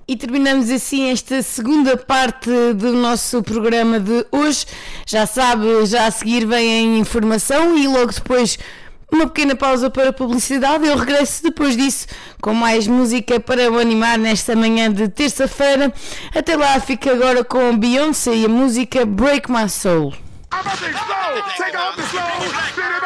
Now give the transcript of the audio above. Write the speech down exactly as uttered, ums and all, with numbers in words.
E terminamos assim esta segunda parte do nosso programa de hoje. Já sabe, já a seguir vem a informação e logo depois uma pequena pausa para publicidade. Eu regresso depois disso com mais música para o animar nesta manhã de terça-feira. Até lá, fica agora com Beyoncé e a música Break My Soul.